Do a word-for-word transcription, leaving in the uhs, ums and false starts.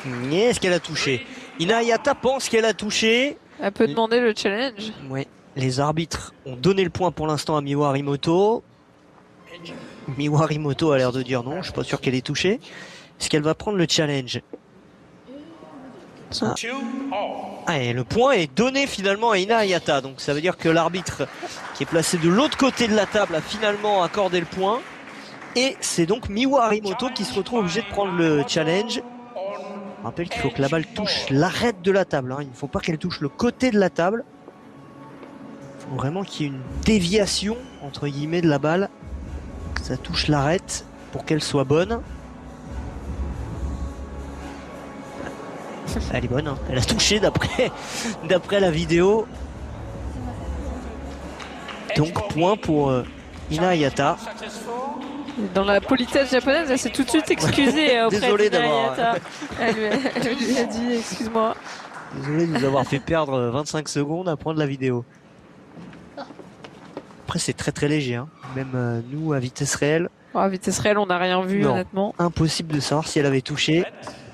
Est-ce qu'elle a touché? Ina Hayata pense qu'elle a touché. Elle peut demander le challenge. Oui, les arbitres ont donné le point pour l'instant à Miwa Harimoto. Miwa Harimoto a l'air de dire non, je suis pas sûr qu'elle ait touché. Est-ce qu'elle va prendre le challenge? Ah. Ah, et le point est donné finalement à Ina Hayata. Donc ça veut dire que l'arbitre qui est placé de l'autre côté de la table a finalement accordé le point. Et c'est donc Miwa Harimoto qui se retrouve obligé de prendre le challenge. Je rappelle qu'il faut que la balle touche l'arête de la table. Hein. Il ne faut pas qu'elle touche le côté de la table. Il faut vraiment qu'il y ait une déviation entre guillemets de la balle. Que ça touche l'arête pour qu'elle soit bonne. Elle est bonne, hein. Elle a touché d'après d'après la vidéo. Donc point pour euh, Ina Hayata. Dans la politesse japonaise, elle s'est tout de suite excusée auprès Désolé d'Ina d'avoir... Hayata. Elle, lui a, elle lui a dit excuse-moi. Désolé de nous avoir fait perdre vingt-cinq secondes à prendre la vidéo. Après c'est très très léger, hein. Même euh, nous à vitesse réelle. Oh, à vitesse réelle, on n'a rien vu non, honnêtement. Impossible de savoir si elle avait touché.